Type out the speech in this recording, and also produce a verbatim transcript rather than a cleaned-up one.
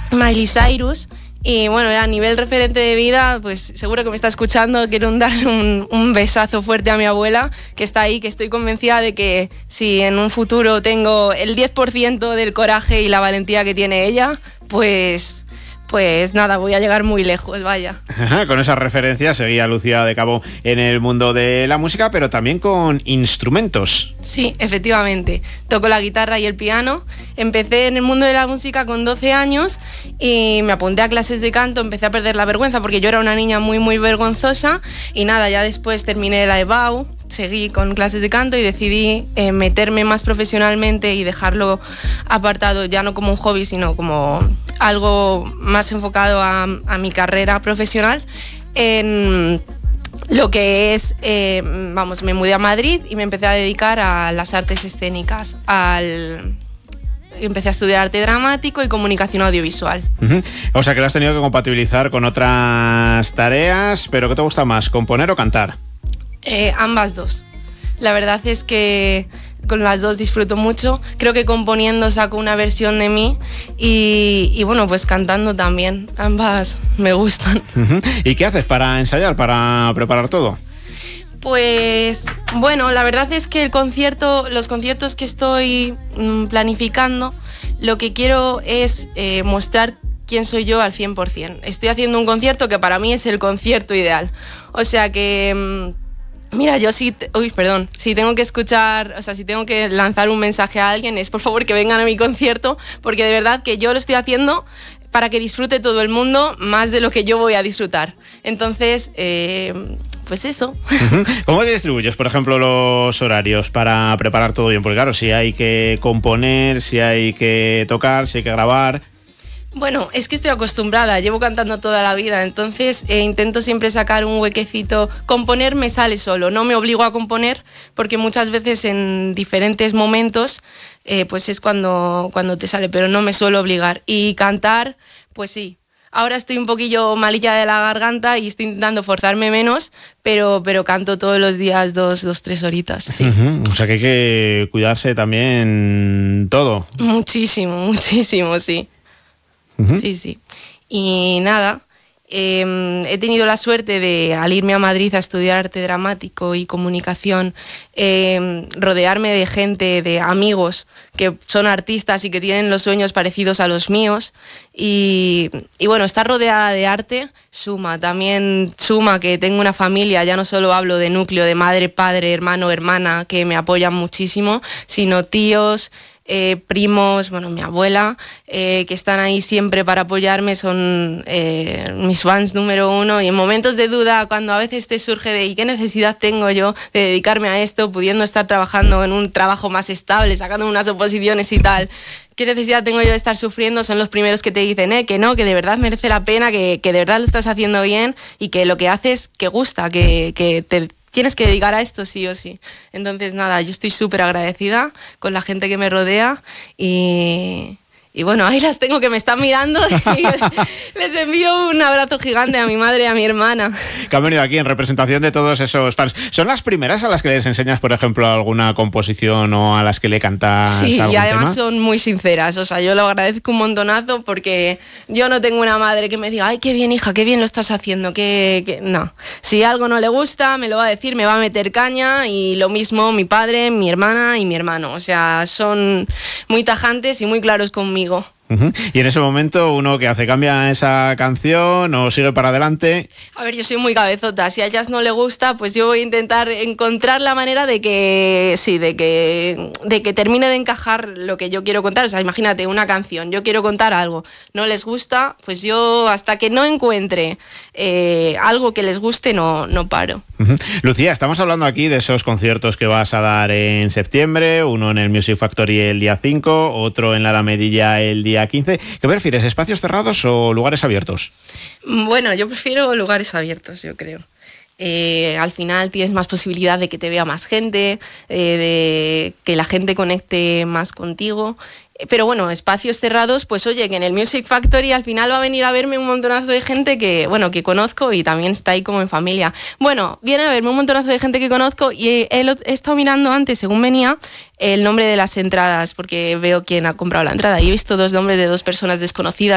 Miley Cyrus. Y bueno, a nivel referente de vida, pues seguro que me está escuchando. Quiero darle un, un besazo fuerte a mi abuela, que está ahí, que estoy convencida de que si en un futuro tengo el diez por ciento del coraje y la valentía que tiene ella, pues... Pues nada, voy a llegar muy lejos, vaya. Con esas referencias seguía Lucía de Cabo en el mundo de la música, pero también con instrumentos. Sí, efectivamente. Toco la guitarra y el piano. Empecé en el mundo de la música con doce años y me apunté a clases de canto. Empecé a perder la vergüenza porque yo era una niña muy, muy vergonzosa. Y nada, ya después terminé la E B A U, seguí con clases de canto y decidí eh, meterme más profesionalmente y dejarlo apartado, ya no como un hobby, sino como algo más enfocado a, a mi carrera profesional en lo que es, eh, vamos, me mudé a Madrid y me empecé a dedicar a las artes escénicas, al... Empecé a estudiar arte dramático y comunicación audiovisual. Uh-huh. O sea que lo has tenido que compatibilizar con otras tareas, pero ¿qué te gusta más, componer o cantar? Eh, ambas dos. La verdad es que con las dos disfruto mucho. Creo que componiendo saco una versión de mí y, y bueno, pues cantando también. Ambas me gustan. Uh-huh. ¿Y qué haces para ensayar, para preparar todo? Pues bueno, la verdad es que el concierto, los conciertos que estoy mmm, planificando, lo que quiero es eh, mostrar quién soy yo al cien por ciento. Estoy haciendo un concierto que para mí es el concierto ideal. O sea que... Mmm, Mira, yo sí, te, uy, perdón, si tengo que escuchar, o sea, si tengo que lanzar un mensaje a alguien es por favor que vengan a mi concierto, porque de verdad que yo lo estoy haciendo para que disfrute todo el mundo más de lo que yo voy a disfrutar. Entonces, eh, pues eso. Uh-huh. ¿Cómo te distribuyes, por ejemplo, los horarios para preparar todo bien? Porque claro, si hay que componer, si hay que tocar, si hay que grabar... Bueno, es que estoy acostumbrada, llevo cantando toda la vida, entonces eh, intento siempre sacar un huequecito. Componer me sale solo, no me obligo a componer, porque muchas veces en diferentes momentos eh, pues es cuando, cuando te sale, pero no me suelo obligar. Y cantar, pues sí. Ahora estoy un poquillo malilla de la garganta y estoy intentando forzarme menos, pero, pero canto todos los días dos, dos, tres horitas. Sí. Uh-huh. O sea que hay que cuidarse también todo. Muchísimo, muchísimo, sí. Uh-huh. Sí, sí. Y nada, eh, he tenido la suerte de, al irme a Madrid a estudiar arte dramático y comunicación, eh, rodearme de gente, de amigos que son artistas y que tienen los sueños parecidos a los míos. Y, y bueno, estar rodeada de arte suma. También suma que tengo una familia, ya no solo hablo de núcleo, de madre, padre, hermano, hermana, que me apoyan muchísimo, sino tíos... Eh, primos, bueno, mi abuela, eh, que están ahí siempre para apoyarme, son eh, mis fans número uno. Y en momentos de duda, cuando a veces te surge de ¿y qué necesidad tengo yo de dedicarme a esto, pudiendo estar trabajando en un trabajo más estable, sacando unas oposiciones y tal? ¿Qué necesidad tengo yo de estar sufriendo? Son los primeros que te dicen eh, que no, que de verdad merece la pena, que, que de verdad lo estás haciendo bien y que lo que haces que gusta, que, que te... tienes que dedicar a esto sí o sí. Entonces, nada, yo estoy súper agradecida con la gente que me rodea y, y bueno, ahí las tengo que me están mirando y les envío un abrazo gigante a mi madre y a mi hermana. Que han venido aquí en representación de todos esos fans. ¿Son las primeras a las que les enseñas, por ejemplo, alguna composición o a las que le cantas sí, algún y además tema? Son muy sinceras, o sea, yo lo agradezco un montonazo porque yo no tengo una madre que me diga, ay, qué bien, hija, qué bien lo estás haciendo, que, que... no. Si algo no le gusta, me lo va a decir, me va a meter caña y lo mismo mi padre, mi hermana y mi hermano, o sea, son muy tajantes y muy claros conmigo. Uh-huh. Y en ese momento, ¿uno que hace? ¿Cambia esa canción o sigue para adelante? A ver, yo soy muy cabezota. Si a ellas no le gusta, pues yo voy a intentar encontrar la manera de que sí, de que, de que termine de encajar lo que yo quiero contar. O sea, imagínate, una canción, yo quiero contar algo, no les gusta, pues yo hasta que no encuentre eh, algo que les guste, no, no paro. Uh-huh. Lucía, estamos hablando aquí de esos conciertos que vas a dar en septiembre, uno en el Music Factory el día cinco, otro en la Alamedilla el día quince. ¿Qué prefieres, espacios cerrados o lugares abiertos? Bueno, yo prefiero lugares abiertos, yo creo. Eh, al final tienes más posibilidad de que te vea más gente, eh, de que la gente conecte más contigo. Pero bueno, espacios cerrados, pues oye, que en el Music Factory al final va a venir a verme un montonazo de gente que, bueno, que conozco y también está ahí como en familia. Bueno, viene a verme un montonazo de gente que conozco y he, he, he estado mirando antes, según venía, el nombre de las entradas, porque veo quién ha comprado la entrada y he visto dos nombres de dos personas desconocidas